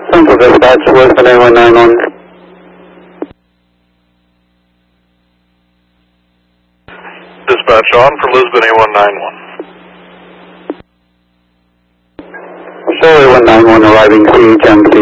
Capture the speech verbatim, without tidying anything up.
Central Dispatch, Lisbon A one nine one. Dispatch on for Lisbon A one nine one. Charlie one nine one arriving C H M C.